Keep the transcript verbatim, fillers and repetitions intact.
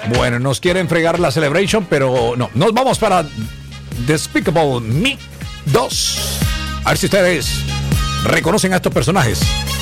Bueno, nos quieren fregar la Celebration, pero no. Nos vamos para Despicable Me dos. A ver si ustedes reconocen a estos personajes.